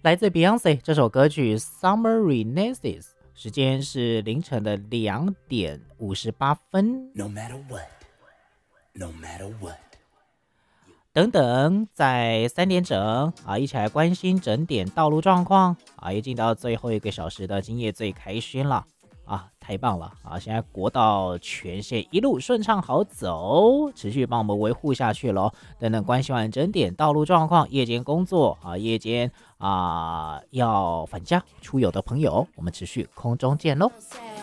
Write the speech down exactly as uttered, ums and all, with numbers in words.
来自 Beyonce 这首歌曲《Summer Renaissance》，时间是凌晨的两点五十八分。 No matter what, no matter what。 等等，在三点整啊，一起来关心整点道路状况啊，也进到最后一个小时的今夜最开心了啊，太棒了啊！现在国道全线一路顺畅好走，持续帮我们维护下去咯。等等，关心完整点道路状况，夜间工作啊，夜间啊要返家出游的朋友，我们持续空中见喽。